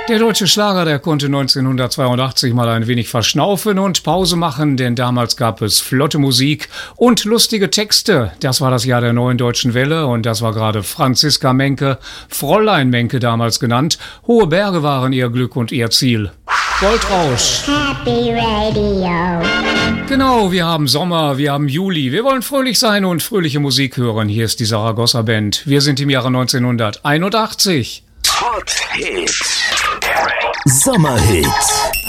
Der deutsche Schlager, der konnte 1982 mal ein wenig verschnaufen und Pause machen, denn damals gab es flotte Musik und lustige Texte. Das war das Jahr der neuen deutschen Welle und das war gerade Franziska Menke, Fräulein Menke damals genannt. Hohe Berge waren ihr Glück und ihr Ziel. Goldrausch. Happy Radio. Genau, wir haben Sommer, wir haben Juli. Wir wollen fröhlich sein und fröhliche Musik hören. Hier ist die Saragossa Band. Wir sind im Jahre 1981. Hot Hits. Sommerhits.